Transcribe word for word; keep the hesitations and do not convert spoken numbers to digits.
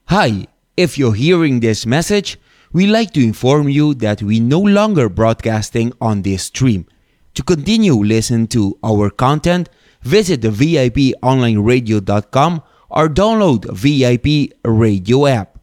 Hi, if you're hearing this message, we'd like to inform you that we no longer broadcasting on this stream. To continue listening to our content, visit the V I P online radio dot com or download V I P radio app.